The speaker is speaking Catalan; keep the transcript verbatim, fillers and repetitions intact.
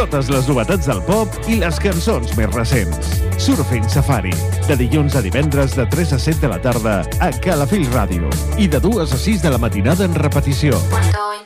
totes les novetats del pop i les cançons més recents. Surfing Safari, de dilluns a divendres de tres a set de la tarda a Calafell Ràdio i de dues a sis de la matinada en repetició.